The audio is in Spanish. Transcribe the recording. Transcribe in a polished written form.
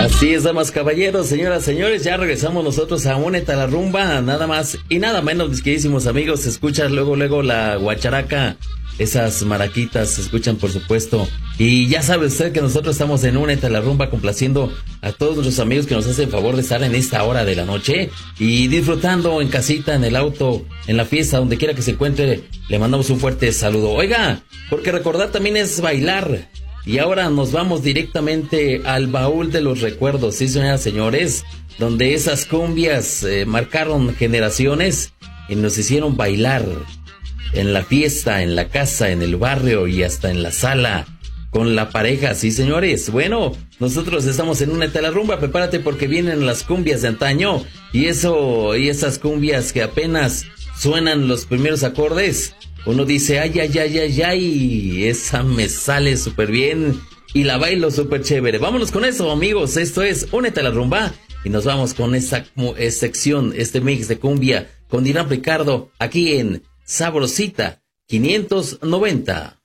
Así es, damas, caballeros, señoras, señores, ya regresamos nosotros a Únete a la Rumba, nada más y nada menos, mis queridísimos amigos. Se escucha luego la guacharaca, esas maraquitas se escuchan, por supuesto. Y ya sabe usted que nosotros estamos en Únete a la Rumba complaciendo a todos nuestros amigos que nos hacen favor de estar en esta hora de la noche y disfrutando en casita, en el auto, en la fiesta, donde quiera que se encuentre. Le mandamos un fuerte saludo. Oiga, porque recordar también es bailar. Y ahora nos vamos directamente al baúl de los recuerdos, sí, señoras y señores, donde esas cumbias marcaron generaciones y nos hicieron bailar en la fiesta, en la casa, en el barrio y hasta en la sala con la pareja, sí, señores. Bueno, nosotros estamos en Únete a la Rumba, prepárate porque vienen las cumbias de antaño y esas cumbias que apenas suenan los primeros acordes. Uno dice, ay, ay, ay, ay, ay, esa me sale súper bien y la bailo súper chévere. Vámonos con eso, amigos. Esto es Únete a la Rumba y nos vamos con esta sección, este mix de cumbia con Irán Ricardo aquí en Sabrosita 590.